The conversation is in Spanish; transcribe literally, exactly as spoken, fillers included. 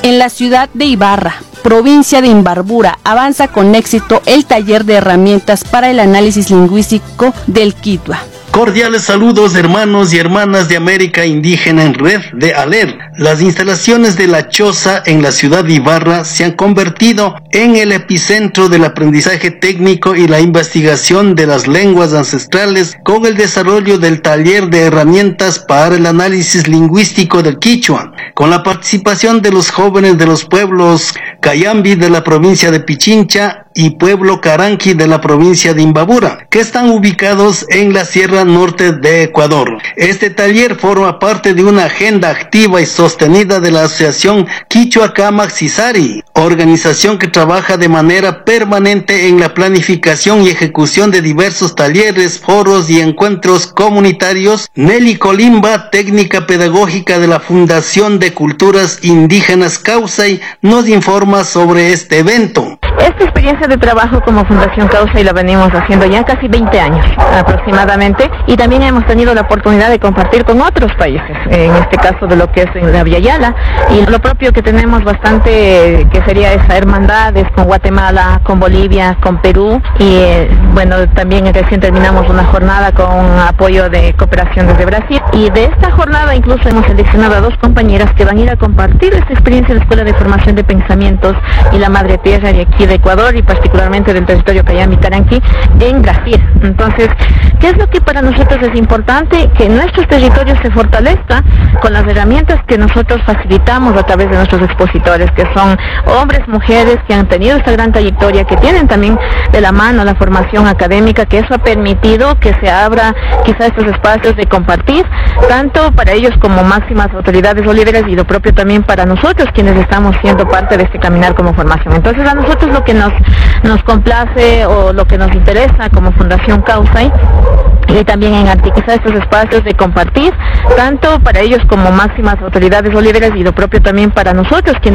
En la ciudad de Ibarra, provincia de Imbabura, avanza con éxito el taller de herramientas para el análisis lingüístico del Quítua. Cordiales saludos, hermanos y hermanas de América Indígena en Red de ALER. Las instalaciones de La Choza en la ciudad de Ibarra se han convertido en el epicentro del aprendizaje técnico y la investigación de las lenguas ancestrales con el desarrollo del taller de herramientas para el análisis lingüístico del Quichua, con la participación de los jóvenes de los pueblos Cayambi de la provincia de Pichincha y pueblo Caranqui de la provincia de Imbabura, que están ubicados en la Sierra Norte de Ecuador. Este taller forma parte de una agenda activa y sostenida de la Asociación Quichua Camac Cisari, organización que trabaja de manera permanente en la planificación y ejecución de diversos talleres, foros y encuentros comunitarios. Nelly Colimba, técnica pedagógica de la Fundación de Culturas Indígenas Causay, nos informa sobre este evento. Esta experiencia de trabajo como Fundación Causay la venimos haciendo ya casi veinte años aproximadamente, y también hemos tenido la oportunidad de compartir con otros países, en este caso de lo que es en la Via Yala, y lo propio que tenemos bastante, que sería esa hermandades con Guatemala, con Bolivia, con Perú, y eh, bueno, también recién terminamos una jornada con apoyo de cooperación desde Brasil, y de esta jornada incluso hemos seleccionado a dos compañeras que van a ir a compartir esta experiencia de la Escuela de Formación de Pensamientos y la Madre Tierra de aquí de Ecuador, y particularmente del territorio Cayambi Caranqui en Brasil. Entonces, ¿qué es lo que para nosotros es importante? Que nuestros territorios se fortalezcan con las herramientas que nosotros facilitamos a través de nuestros expositores, que son hombres, mujeres que han tenido esta gran trayectoria, que tienen también de la mano la formación académica, que eso ha permitido que se abra quizá estos espacios de compartir, tanto para ellos como máximas autoridades o líderes, y lo propio también para nosotros quienes estamos siendo parte de este caminar como formación. Entonces, a nosotros lo que nos, nos complace o lo que nos interesa como Fundación Causay, y también en articular estos espacios de compartir, tanto para ellos como máximas autoridades o líderes, y lo propio también para nosotros quienes